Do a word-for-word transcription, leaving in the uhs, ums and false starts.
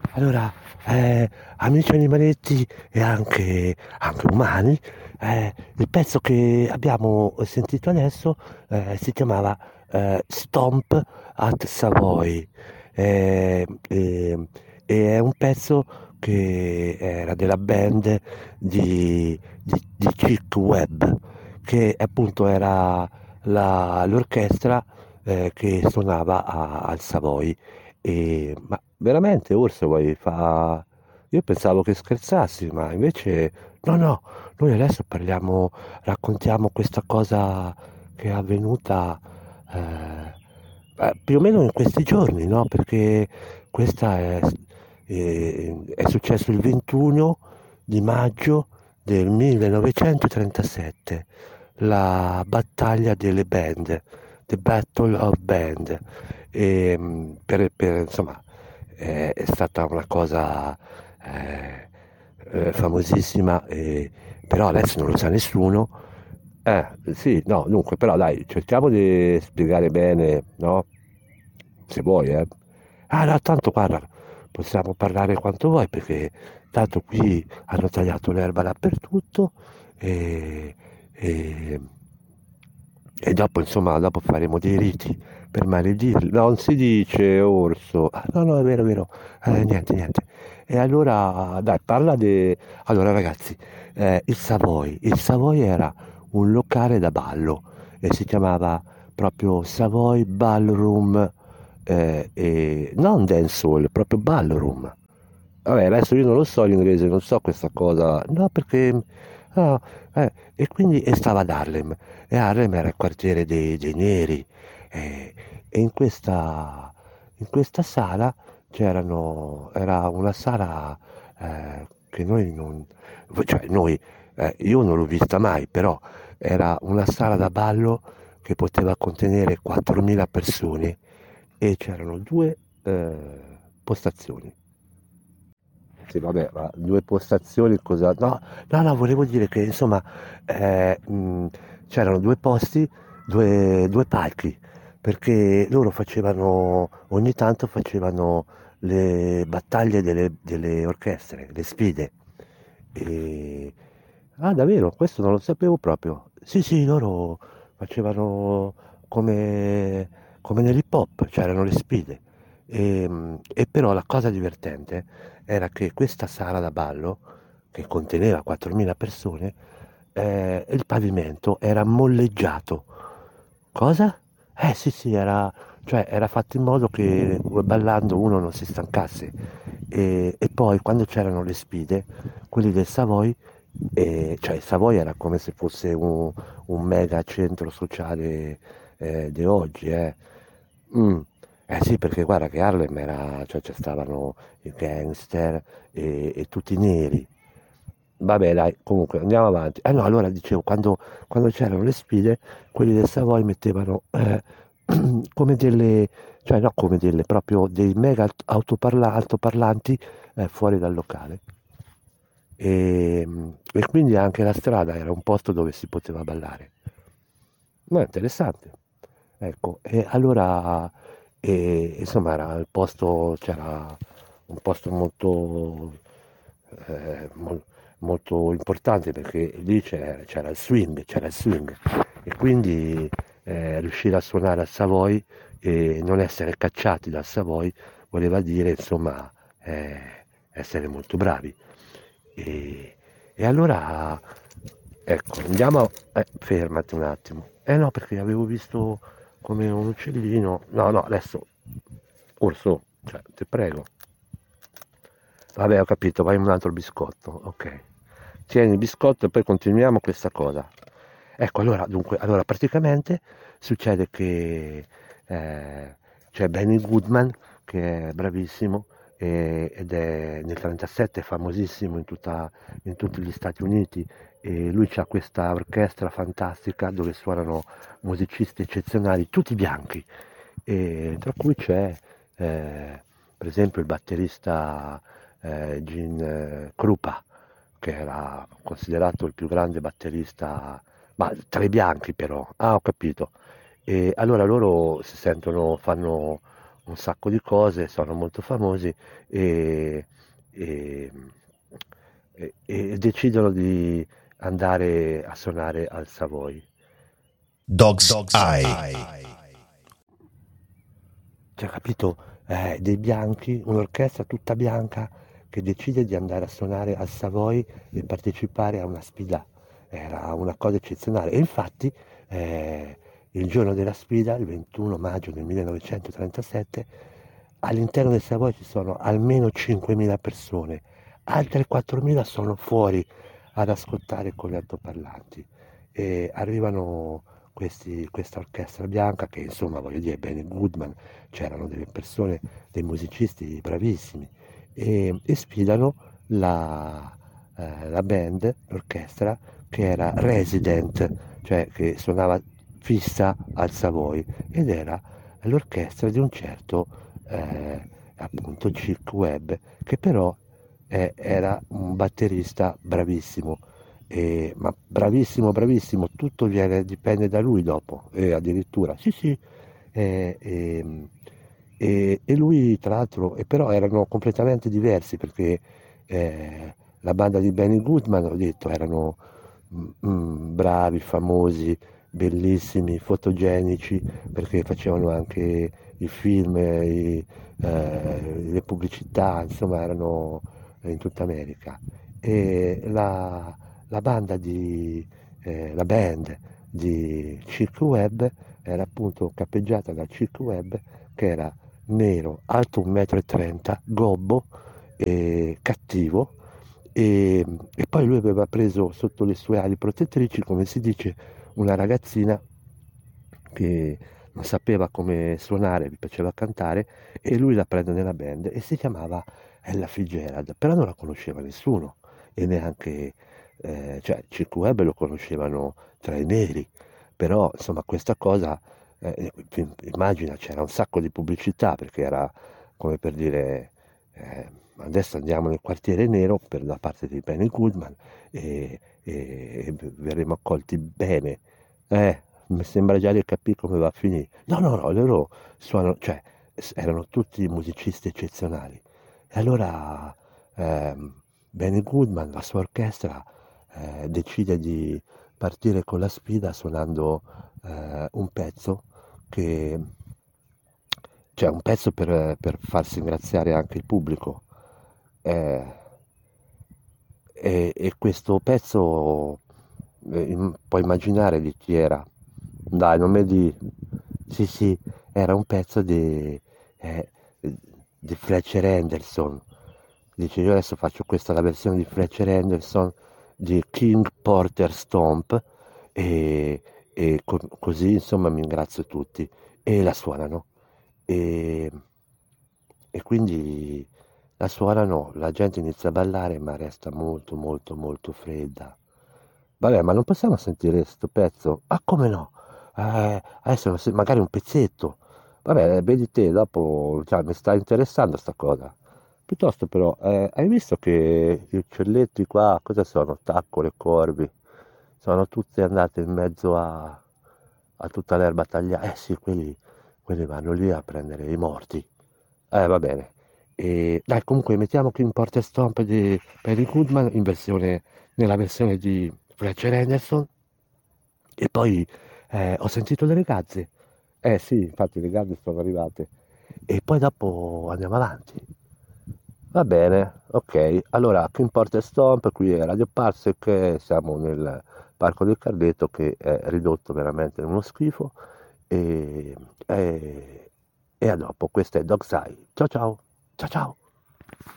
Allora, eh, amici animaletti e anche, anche umani, eh, il pezzo che abbiamo sentito adesso eh, si chiamava eh, Stomp at Savoy. Eh, e, e è un pezzo che era della band di, di, di Chick Webb, che appunto era la- l'orchestra eh, che suonava a- al Savoy. E, ma veramente, Orso, vuoi fa... Io pensavo che scherzassi, ma invece no, no, noi adesso parliamo, raccontiamo questa cosa che è avvenuta eh, eh, più o meno in questi giorni, no? Perché questa è, eh, è successo il ventuno di maggio del millenovecentotrentasette, la battaglia delle band, The Battle of Band. E, mh, per, per, insomma, è, è stata una cosa eh, eh, famosissima, e, però adesso non lo sa nessuno. Eh, sì, no, dunque, però dai, cerchiamo di spiegare bene, no? Se vuoi, eh. Ah, no, tanto guarda, possiamo parlare quanto vuoi perché tanto qui hanno tagliato l'erba dappertutto e, e, e dopo, insomma, dopo faremo dei riti per maledirli. No, non si dice orso. Ah, no, no, è vero, è vero. Eh, niente, niente. E allora, dai, parla di... Allora, ragazzi, eh, il Savoy. Il Savoy era un locale da ballo e si chiamava proprio Savoy Ballroom, eh, e non dancehall, proprio ballroom. Vabbè, adesso io non lo so l'inglese, non so questa cosa. No, perché... ah, eh, e quindi e stava ad Harlem. E Harlem era il quartiere dei, dei neri. E, e in questa, in questa sala c'erano... Era una sala eh, che noi non... Cioè, noi... eh, io non l'ho vista mai, però era una sala da ballo che poteva contenere quattromila persone e c'erano due eh, postazioni. Sì, vabbè, ma due postazioni cosa... No, no, no, volevo dire che insomma eh, mh, c'erano due posti, due, due palchi, perché loro facevano, ogni tanto facevano le battaglie delle, delle orchestre, le sfide. E... Ah, davvero? Questo non lo sapevo proprio. Sì, sì, loro facevano come, come nell'hip hop, c'erano le sfide. E, mh, e però la cosa divertente era che questa sala da ballo, che conteneva quattromila persone, eh, il pavimento era molleggiato. Cosa? Eh sì, sì, era, cioè, era fatto in modo che ballando uno non si stancasse. E, e poi quando c'erano le sfide, quelli del Savoy, eh, cioè il Savoy era come se fosse un, un mega centro sociale eh, di oggi, eh. Mm. Eh sì, perché guarda che Harlem era, cioè ci stavano i gangster e, e tutti neri. Vabbè, dai, comunque andiamo avanti. Eh no, allora dicevo, quando, quando c'erano le sfide, quelli del Savoy mettevano eh, come delle, cioè no come delle, proprio dei mega alt- autoparla- altoparlanti eh, fuori dal locale. E, e quindi anche la strada era un posto dove si poteva ballare. No, è interessante. Ecco, e allora, e, insomma, era il posto, c'era un posto molto, eh, mol- molto importante perché lì c'era, c'era il swing, c'era il swing. E quindi eh, riuscire a suonare al Savoy e non essere cacciati dal Savoy voleva dire, insomma, eh, essere molto bravi. E, e allora, ecco, andiamo, eh, fermati un attimo. Eh no, perché avevo visto come un uccellino. No, no, adesso, orso, cioè, ti prego. Vabbè, ho capito, vai un altro biscotto, ok. Tieni il biscotto e poi continuiamo questa cosa. Ecco, allora, dunque, allora praticamente succede che eh, c'è Benny Goodman che è bravissimo e- ed è nel trentasette famosissimo in, tutta- in tutti gli Stati Uniti e lui ha questa orchestra fantastica dove suonano musicisti eccezionali, tutti bianchi, e tra cui c'è eh, per esempio il batterista eh, Gene Krupa, che era considerato il più grande batterista, ma tra i bianchi però. Ah, ho capito. E allora loro si sentono, fanno un sacco di cose, sono molto famosi e, e- e- e decidono di andare a suonare al Savoy. Dog's Eye. Cioè, capito? Eh, dei bianchi, un'orchestra tutta bianca che decide di andare a suonare al Savoy e partecipare a una sfida. Era una cosa eccezionale. E infatti, eh, il giorno della sfida, il ventuno maggio del millenovecentotrentasette, all'interno del Savoy ci sono almeno cinquemila persone, altre quattromila sono fuori ad ascoltare con gli altoparlanti. E arrivano questi- questa orchestra bianca che, insomma, voglio dire, Benny Goodman, c'erano delle persone, dei musicisti bravissimi e, e sfidano la, eh, la band, l'orchestra che era resident, cioè che suonava fissa al Savoy ed era l'orchestra di un certo eh, appunto Chick Webb che però eh, era un batterista bravissimo. E- ma bravissimo, bravissimo, tutto viene, dipende da lui dopo, e addirittura, sì, sì, e, e- e- e lui tra l'altro, e però erano completamente diversi perché eh, la banda di Benny Goodman, ho detto, erano mm, mm, bravi, famosi, bellissimi, fotogenici, perché facevano anche i film, i, eh, le pubblicità, insomma, erano in tutta America. E la, la banda di, eh, la band di Chick Webb era appunto cappeggiata da Chick Webb che era nero, alto un metro e trenta, gobbo e cattivo e, e poi lui aveva preso sotto le sue ali protettrici, come si dice, una ragazzina che non sapeva come suonare, gli piaceva cantare e lui la prende nella band e si chiamava Ella Fitzgerald, però non la conosceva nessuno e neanche, eh, cioè Chick Webb lo conoscevano tra i neri, però insomma questa cosa, eh, immagina c'era un sacco di pubblicità perché era come per dire eh, adesso andiamo nel quartiere nero per la parte di Benny Goodman e, e- e verremo accolti bene. Eh, mi sembra già di capire come va a finire. No, no, no, loro suonano, cioè s- erano tutti musicisti eccezionali. E allora ehm, Benny Goodman, la sua orchestra, eh, decide di partire con la sfida suonando eh, un pezzo che, cioè un pezzo per, per far ringraziare anche il pubblico. Eh, e, e questo pezzo, eh, im- puoi immaginare di chi era? Dai, non mi di... Sì, sì, era un pezzo di, eh, di Fletcher Henderson. Dice, io adesso faccio questa la versione di Fletcher Henderson di King Porter Stomp e, e co- così insomma mi ringrazio tutti. E la suonano. E, e quindi la suonano, la gente inizia a ballare, ma resta molto, molto, molto fredda. Vabbè, ma non possiamo sentire questo pezzo? Ah, come no? Eh, adesso se- magari un pezzetto. Vabbè, vedi te, dopo, cioè, mi sta interessando sta cosa. Piuttosto però, eh, hai visto che gli uccelletti qua, cosa sono? Taccole, corvi, sono tutti andati in mezzo a, a tutta l'erba tagliata. Eh sì, quelli, quelli vanno lì a prendere i morti. Eh, va bene. E, dai, comunque mettiamo King Porter Stomp di Perry Goodman in versione, nella versione di Fletcher Henderson. E poi eh, ho sentito le ragazze. Eh sì, infatti le gare sono arrivate. E poi dopo andiamo avanti. Va bene, ok. Allora, King Porter Stomp, qui è Radio Parsec, eh, siamo nel Parco del Carletto che è ridotto veramente in uno schifo. E, e, e a dopo, questo è Dog's Eye. Ciao ciao, ciao ciao.